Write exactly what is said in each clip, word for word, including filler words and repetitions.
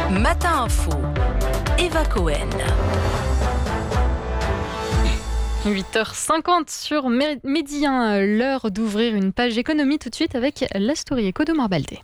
Matin Info, Eva Cohen. huit heures cinquante sur Midi un, l'heure d'ouvrir une page économie tout de suite avec la story éco d'Omar Baldé.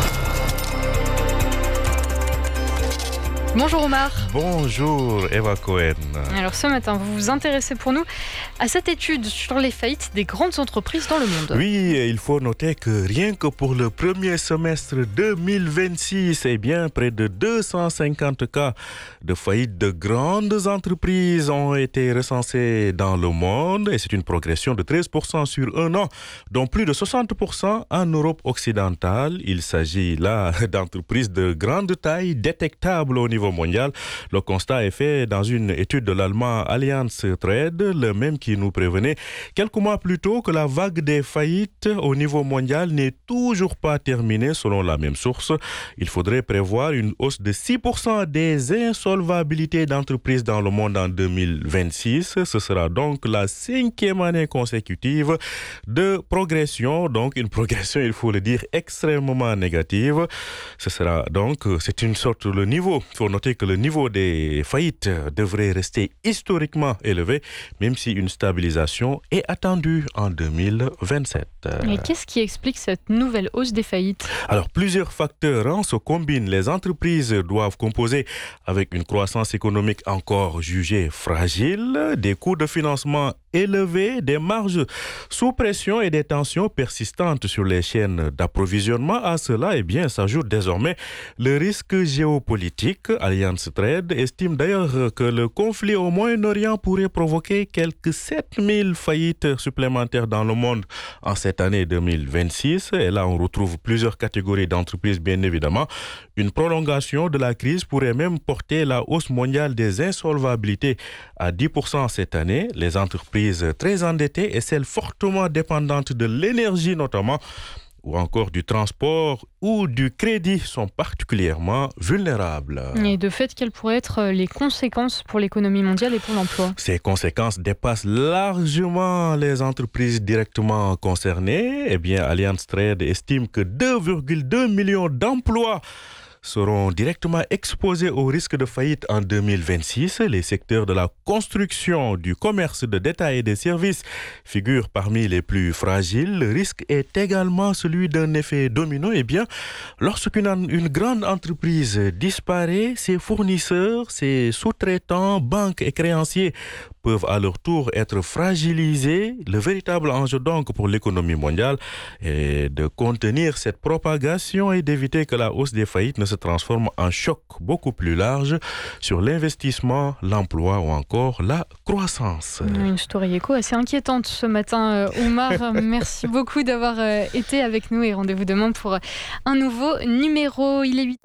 Bonjour Omar. Bonjour Eva Cohen. Alors ce matin, vous vous intéressez pour nous à cette étude sur les faillites des grandes entreprises dans le monde. Oui, il faut noter que rien que pour le premier semestre deux mille vingt-six, eh bien, près de deux cent cinquante cas de faillite de grandes entreprises ont été recensés dans le monde et c'est une progression de treize pour cent sur un an, dont plus de soixante pour cent en Europe occidentale. Il s'agit là d'entreprises de grande taille détectables au niveau mondial. Le constat est fait dans une étude de l'allemand Allianz Trade, le même qui nous prévenait quelques mois plus tôt que la vague des faillites au niveau mondial n'est toujours pas terminée selon la même source. Il faudrait prévoir une hausse de six pour cent des insolvabilités d'entreprises dans le monde en deux mille vingt-six. Ce sera donc la cinquième année consécutive de progression, donc une progression, il faut le dire, extrêmement négative. Ce sera donc, c'est une sorte de niveau. Il faut noter que le niveau des faillites devrait rester historiquement élevé, même si une stabilisation est attendue en deux mille vingt-sept. Et qu'est-ce qui explique cette nouvelle hausse des faillites ? Alors, plusieurs facteurs hein, se combinent. Les entreprises doivent composer avec une croissance économique encore jugée fragile, des coûts de financement élevés, des marges sous pression et des tensions persistantes sur les chaînes d'approvisionnement. À cela, eh bien, s'ajoute désormais le risque géopolitique. Allianz Trade estime d'ailleurs que le conflit au Moyen-Orient pourrait provoquer quelques sept mille faillites supplémentaires dans le monde en cette année deux mille vingt-six. Et là, on retrouve plusieurs catégories d'entreprises, bien évidemment. Une prolongation de la crise pourrait même porter la hausse mondiale des insolvabilités à dix pour cent cette année. Les entreprises très endettées et celles fortement dépendantes de l'énergie notamment, ou encore du transport ou du crédit sont particulièrement vulnérables. Et de fait, quelles pourraient être les conséquences pour l'économie mondiale et pour l'emploi ? Ces conséquences dépassent largement les entreprises directement concernées. Eh bien, Allianz Trade estime que deux virgule deux millions d'emplois seront directement exposés au risque de faillite en deux mille vingt-six. Les secteurs de la construction, du commerce de détail et des services figurent parmi les plus fragiles. Le risque est également celui d'un effet domino. Eh bien, lorsqu'une une grande entreprise disparaît, ses fournisseurs, ses sous-traitants, banques et créanciers peuvent à leur tour être fragilisés. Le véritable enjeu donc pour l'économie mondiale est de contenir cette propagation et d'éviter que la hausse des faillites ne se transforme en choc beaucoup plus large sur l'investissement, l'emploi ou encore la croissance. Une story éco assez inquiétante ce matin, Omar. Merci beaucoup d'avoir été avec nous et rendez-vous demain pour un nouveau numéro. Il est huit.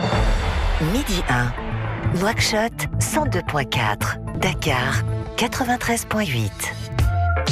Midi un, Nouakchott cent deux virgule quatre, Dakar quatre-vingt-treize virgule huit.